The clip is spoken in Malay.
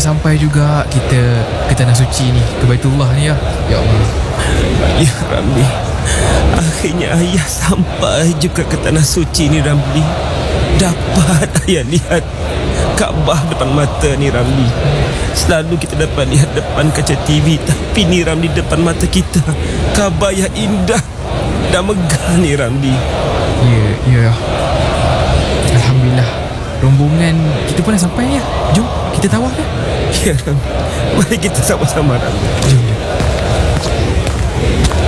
sampai juga kita ke Tanah Suci ni, ke Baitullah ni ya. Ya Allah. Ya Ramli, akhirnya ayah sampai juga ke Tanah Suci ni Ramli. Dapat ayah lihat Kaabah depan mata ni Ramli. Selalu kita dapat lihat depan kaca TV, tapi ni Ramli depan mata kita. Kaabah yang indah dan megah ni Ramli. Ya. Alhamdulillah. Rombongan kita pun dah sampai ya. Jom kita tawaf ya. Ya Ramli, mari kita sama-sama Ramli. Jom.